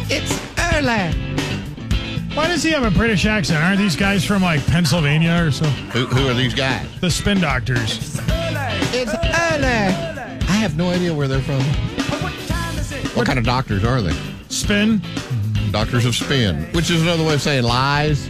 It's early. Why does he have a British accent? Aren't these guys from, like, Pennsylvania or so? Who are these guys? The Spin Doctors. It's early. I have no idea where they're from. What kind of doctors are they? Spin? Doctors of spin, which is another way of saying lies.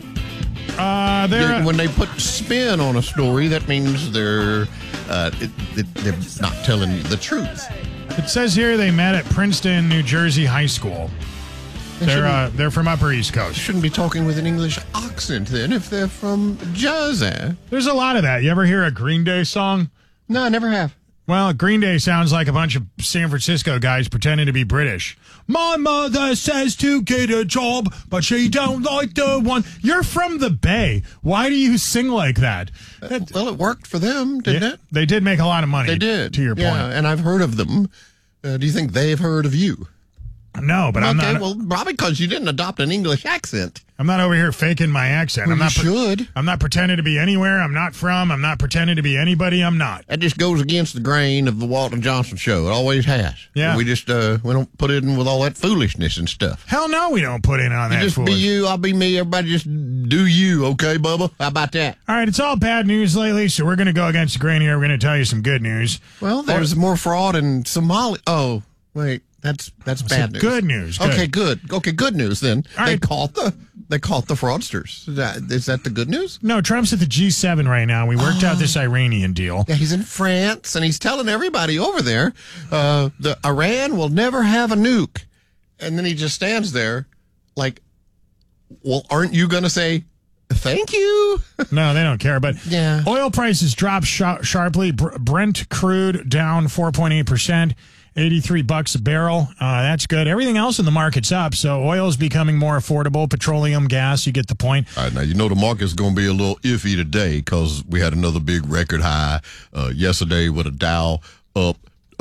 When they put spin on a story, that means they're not telling you the truth. It says here they met at Princeton, New Jersey High School. They're from Upper East Coast. Shouldn't be talking with an English accent then if they're from Jersey. There's a lot of that. You ever hear a Green Day song? No, I never have. Well, Green Day sounds like a bunch of San Francisco guys pretending to be British. My mother says to get a job, but she don't like the one. You're from the Bay. Why do you sing like that? Well, it worked for them, didn't it? They did make a lot of money. They did. To your point. Yeah, and I've heard of them. Do you think they've heard of you? No, but I'm not. Okay, well, probably because you didn't adopt an English accent. I'm not over here faking my accent. Well, I'm not. should. I'm not pretending to be anywhere I'm not from. I'm not pretending to be anybody I'm not. That just goes against the grain of the Walton Johnson show. It always has. Yeah. We just we don't put it in with all that foolishness and stuff. Hell no, we don't put in on that. Just be you, I'll be me. Everybody just do you, okay, Bubba? How about that? All right, it's all bad news lately, so we're going to go against the grain here. We're going to tell you some good news. Well, there's more fraud in Somalia. Oh, wait. That's bad news. Good news. Good. Okay, good. Okay, good news then. All right. They caught the fraudsters. Is that the good news? No, Trump's at the G7 right now. We worked out this Iranian deal. Yeah, he's in France, and he's telling everybody over there the Iran will never have a nuke. And then he just stands there like, well, aren't you going to say thank you? No, they don't care. But yeah. Oil prices dropped sharply. Brent crude down 4.8%. $83 a barrel. That's good. Everything else in the market's up, so oil is becoming more affordable. Petroleum, gas, you get the point. All right, now, you know the market's going to be a little iffy today because we had another big record high yesterday with a Dow up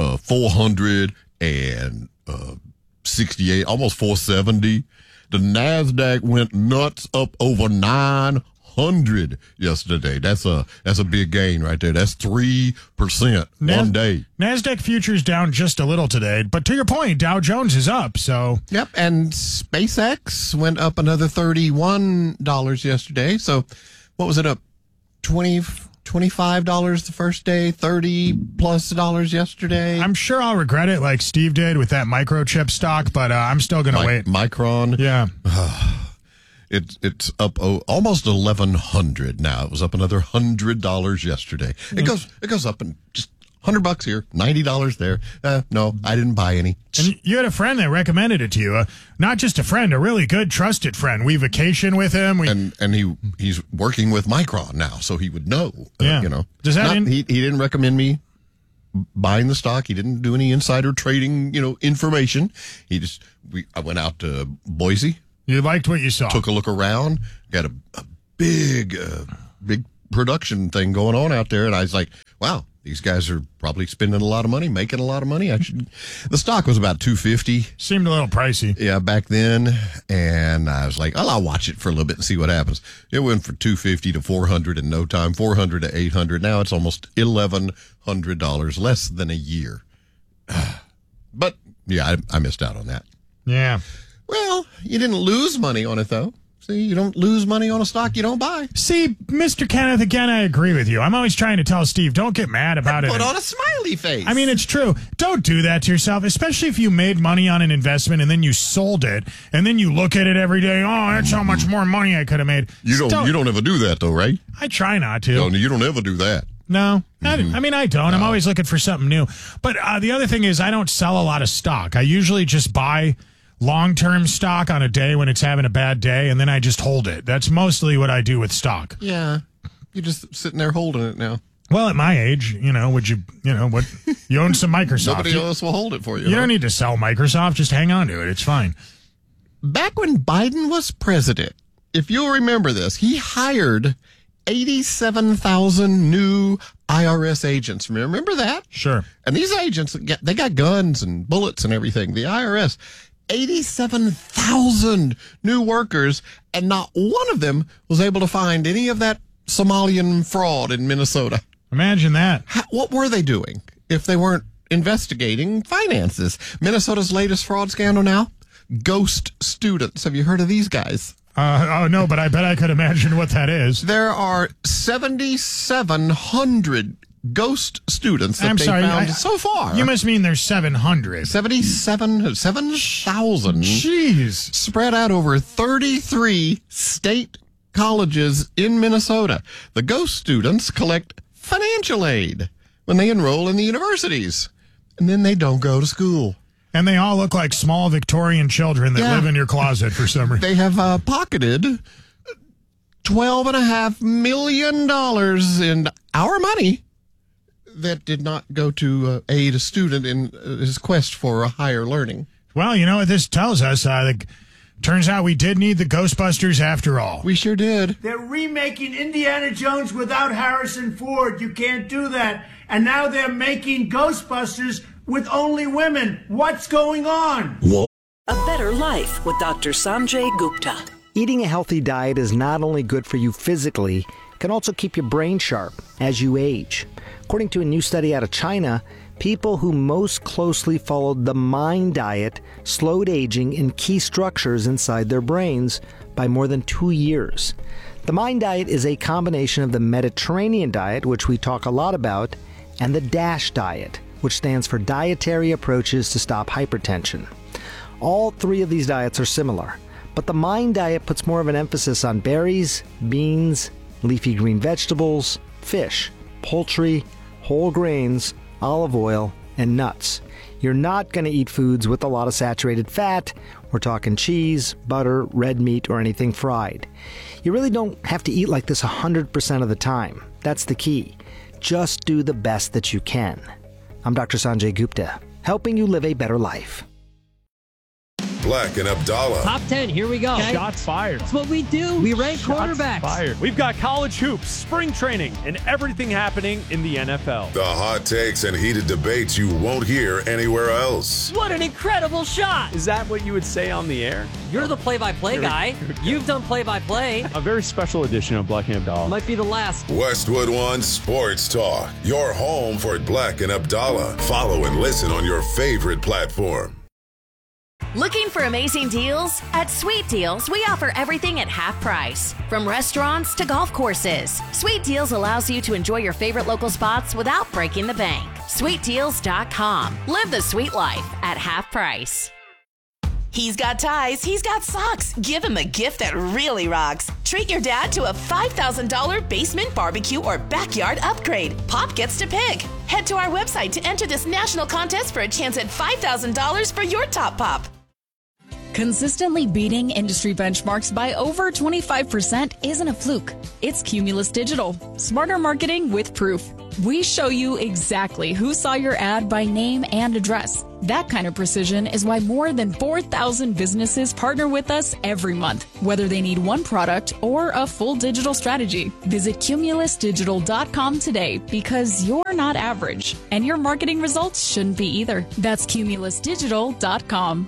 468, almost 470. The NASDAQ went nuts, up over 900 yesterday. That's a big gain right there. That's 3% one day. NASDAQ futures down just a little today, but to your point, Dow Jones is up. So yep, and SpaceX went up another $31 yesterday. So what was it up? $25 the first day, $30+ yesterday. I'm sure I'll regret it like Steve did with that microchip stock, but I'm still going to wait. Micron? Yeah. It's up almost 1,100 now. It was up another $100 yesterday. It goes up and just $100 here, $90 there. No, I didn't buy any. And you had a friend that recommended it to you. Not just a friend, a really good, trusted friend. We vacation with him. And he's working with Micron now, so he would know. Yeah. You know, Does that he didn't recommend me buying the stock. He didn't do any insider trading, information. I went out to Boise. You liked what you saw. Took a look around. Got a big production thing going on out there, and I was like, wow. These guys are probably spending a lot of money, making a lot of money. The stock was about $250. Seemed a little pricey. Yeah, back then. And I was like, I'll watch it for a little bit and see what happens. It went from $250 to $400 in no time, $400 to $800. Now it's almost $1,100, less than a year. But yeah, I missed out on that. Yeah. Well, you didn't lose money on it though. See, you don't lose money on a stock you don't buy. See, Mr. Kenneth, again, I agree with you. I'm always trying to tell Steve, don't get mad about it. Put on a smiley face. I mean, it's true. Don't do that to yourself, especially if you made money on an investment and then you sold it, and then you look at it every day, oh, that's how much more money I could have made. You don't ever do that, though, right? I try not to. No, you don't ever do that. No. I mean, I don't. No. I'm always looking for something new. But the other thing is I don't sell a lot of stock. I usually just buy long-term stock on a day when it's having a bad day, and then I just hold it. That's mostly what I do with stock. Yeah. You're just sitting there holding it now. Well, at my age, you own some Microsoft. Nobody else will hold it for you. You don't need to sell Microsoft. Just hang on to it. It's fine. Back when Biden was president, if you'll remember this, he hired 87,000 new IRS agents. Remember that? Sure. And these agents, they got guns and bullets and everything. The IRS, 87,000 new workers, and not one of them was able to find any of that Somalian fraud in Minnesota. Imagine that. What were they doing if they weren't investigating finances? Minnesota's latest fraud scandal now, ghost students. Have you heard of these guys? Oh, no, but I bet I could imagine what that is. There are 7,700 ghost students that they found so far. You must mean there's 700. 7,000 Jeez. spread out over 33 state colleges in Minnesota. The ghost students collect financial aid when they enroll in the universities, and then they don't go to school. And they all look like small Victorian children that live in your closet for some reason. They have pocketed $12.5 million in our money that did not go to aid a student in his quest for a higher learning. Well, you know what this tells us? Turns out we did need the Ghostbusters after all. We sure did. They're remaking Indiana Jones without Harrison Ford. You can't do that. And now they're making Ghostbusters with only women. What's going on? A Better Life with Dr. Sanjay Gupta. Eating a healthy diet is not only good for you physically, it can also keep your brain sharp as you age. According to a new study out of China, people who most closely followed the MIND diet slowed aging in key structures inside their brains by more than 2 years. The MIND diet is a combination of the Mediterranean diet, which we talk a lot about, and the DASH diet, which stands for Dietary Approaches to Stop Hypertension. All three of these diets are similar, but the MIND diet puts more of an emphasis on berries, beans, leafy green vegetables, fish, poultry, whole grains, olive oil, and nuts. You're not going to eat foods with a lot of saturated fat. We're talking cheese, butter, red meat, or anything fried. You really don't have to eat like this 100% of the time. That's the key. Just do the best that you can. I'm Dr. Sanjay Gupta, helping you live a better life. Black and Abdallah. Top 10, here we go. Okay? Shots fired. That's what we do. We rank quarterbacks. Fired. We've got college hoops, spring training, and everything happening in the NFL. The hot takes and heated debates you won't hear anywhere else. What an incredible shot. Is that what you would say on the air? You're the play-by-play guy. You've done play-by-play. A very special edition of Black and Abdallah. Might be the last. Westwood One Sports Talk. Your home for Black and Abdallah. Follow and listen on your favorite platform. Looking for amazing deals? At Sweet Deals, we offer everything at half price. From restaurants to golf courses, Sweet Deals allows you to enjoy your favorite local spots without breaking the bank. SweetDeals.com. Live the sweet life at half price. He's got ties, he's got socks. Give him a gift that really rocks. Treat your dad to a $5,000 basement barbecue or backyard upgrade. Pop gets to pick. Head to our website to enter this national contest for a chance at $5,000 for your top pop. Consistently beating industry benchmarks by over 25% isn't a fluke. It's Cumulus Digital. Smarter marketing with proof. We show you exactly who saw your ad by name and address. That kind of precision is why more than 4,000 businesses partner with us every month, whether they need one product or a full digital strategy. Visit cumulusdigital.com today because you're not average, and your marketing results shouldn't be either. That's cumulusdigital.com.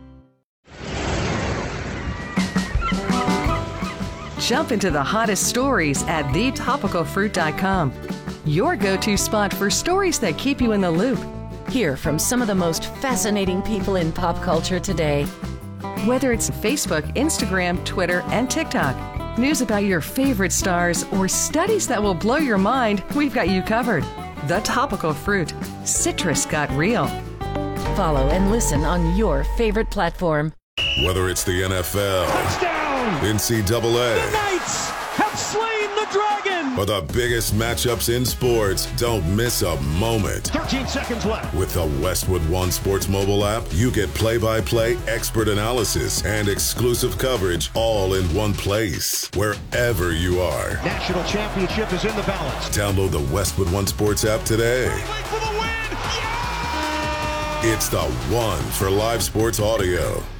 Jump into the hottest stories at thetopicalfruit.com. Your go-to spot for stories that keep you in the loop. Hear from some of the most fascinating people in pop culture today. Whether it's Facebook, Instagram, Twitter, and TikTok, news about your favorite stars, or studies that will blow your mind, we've got you covered. The Topical Fruit. Citrus got real. Follow and listen on your favorite platform. Whether it's the NFL, touchdown, NCAA, the Knights have slain the dragon, or the biggest matchups in sports, don't miss a moment. 13 seconds left. With the Westwood One Sports mobile app, you get play-by-play expert analysis and exclusive coverage all in one place, wherever you are. National championship is in the balance. Download the Westwood One Sports app today. For the win! Yeah! It's the one for live sports audio.